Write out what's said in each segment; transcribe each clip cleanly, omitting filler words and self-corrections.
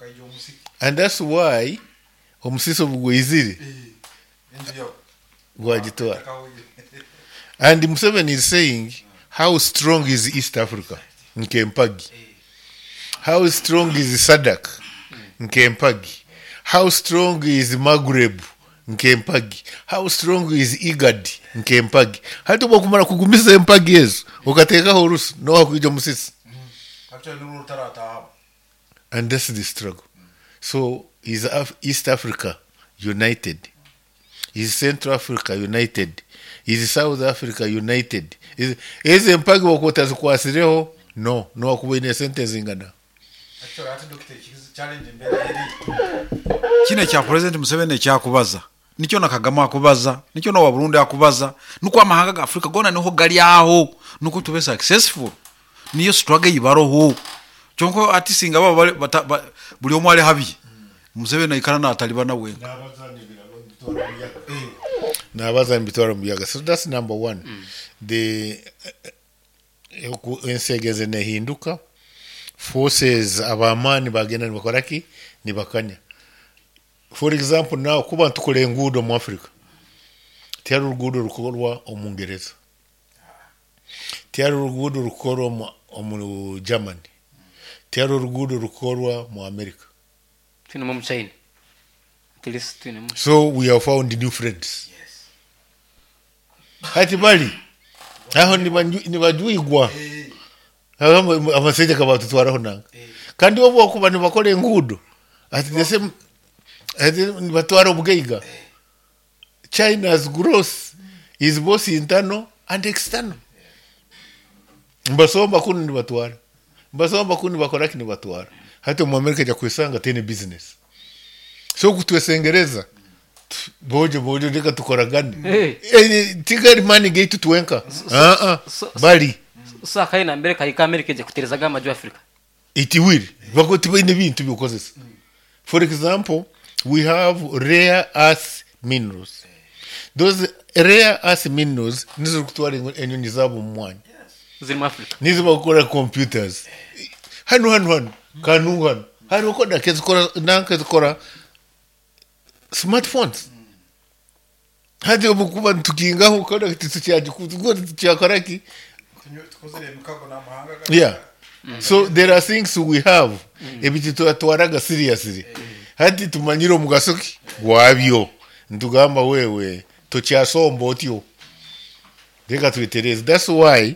And that's why omusisi obugwizire gwagitwara. And Museveni is saying how strong is East Africa nkempagi, how strong is SADC nkempagi, how strong is Maghreb nkempagi, how strong is IGAD nkempagi. Hati obakumara kugumiza empagi yezo okateekaho olusu nowakwija omusisi. And that's the struggle. So is East Africa united? Is Central Africa united? Is South Africa united? Is empagi wakota zikwasireho? No wakubaine sente zingana. Kine kya President Museveni kyakubaza nikyo na Kagame akubaza nikyo na wa Burundi akubaza nuko amahanga ga Africa gona niho gali aho nuko tube successful niyo struggle yibaroho chonko ati singa baba buli omwale habi Museveni ikana na Taliban we nabaza mbitwara muyaga. So that's number one. The ensegeze nehinduka forces abamani bagenda nibakoraki nibakanya. For example now kuba tukole ngudo mu Africa tiari urugudo rukorwa omungereza, tiari urugudo rukorwa mu Germany, tiari urugudo rukorwa mu America, tino mu China. So we have found new friends. Yes. Hati bali aho nibajuigwa amaseje kabatu twaraho nanga kandi obo kuba nibakole ngudo ati the same nibatwara ubugeiga. China's growth is both internal and external. Mbasomba kuni nibatwara, mbasomba kuni bakoraki nibatwara. Hati mu America ja kwisanga tene business. So kutwesengereza boje ndeka tukoragane tigari money gate tuwenka bali sakaina mbere kayika America je kuterezaga amaju Africa it will bakoti bine bintu bikozesa. For example, we have rare earth minerals. Those rare earth minerals nizo kutwara enyoni zabo mu mwanya ziri mu Africa, nizo bakora computers hano kanu hano ko dakezikora nakezikora smartphones. Hadi obukuba tukingaho ko tukyaje kuzugora tukyakoraki. Yeah. So there are things we have ebiti twaraga seriously. Hadi tumanyiro mugasoki gwabyo ndugamba wewe tokyasomba otyo reka twitereze. That's why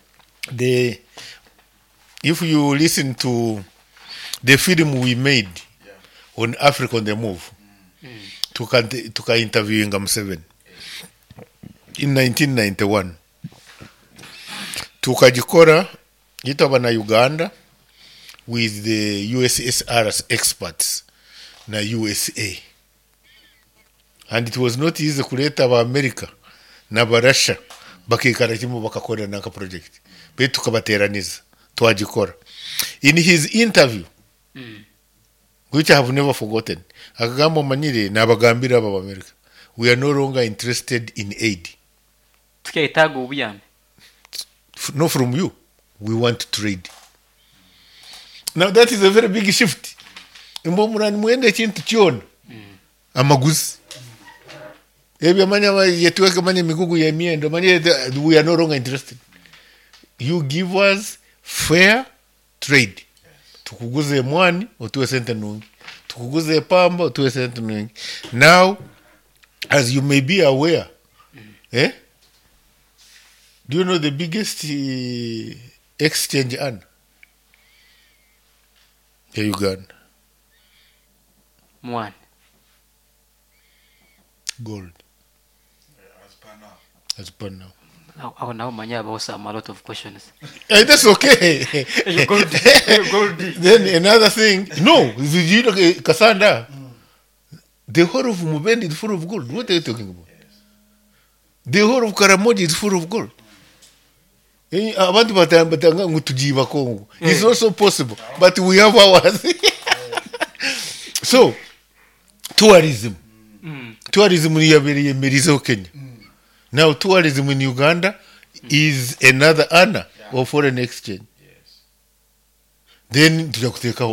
if you listen to the film we made on Africa on the Move, tuka interviewing Museveni in 1991, tukajikora yitaba na Uganda with the USSR's experts na USA, and it was not easy kuleta ba America na ba Russia bakikara kimwe bakakora naka project betu kabateraniza twajikora. In his interview which I have never forgotten, akagamba manyire nabagambira aba America, we are no longer interested in aid. tukayitaga ubuyambe. No, from you, we want to trade. Now that is a very big shift. Mbomurani mwende kintu kyona amaguzi ebyo manya yetuweke manya migugu ya miendo manya we are no longer interested. You give us fair trade. Tukuguze mwani otuwe sente nungi, tukuguze pamba otuwe sente nungi. Now, as you may be aware, do you know the biggest exchange earner? Uganda. One. Gold. As per now. Now manya about a lot of questions. That's okay. Gold. Then another thing, no, you know, Kasanda, the whole of Mubende is full of gold. What are you talking about? The whole of Karamoja is full of gold. It's also possible, but we have ours. So, tourism in Kenya. Now, tourism in Uganda is another honor of foreign exchange. Then,